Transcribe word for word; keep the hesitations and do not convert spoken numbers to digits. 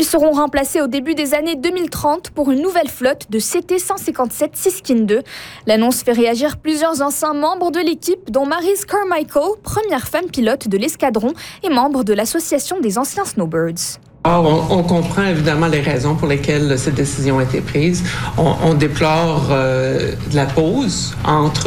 seront remplacés au début des années deux mille trente pour une nouvelle flotte de C T cent cinquante-sept Siskin deux. L'annonce fait réagir plusieurs anciens membres de l'équipe, dont Maryse Carmichael, première femme pilote de l'escadron et membre de l'Association des anciens Snowbirds. On, on comprend évidemment les raisons pour lesquelles cette décision a été prise. On, on déplore euh, la pause entre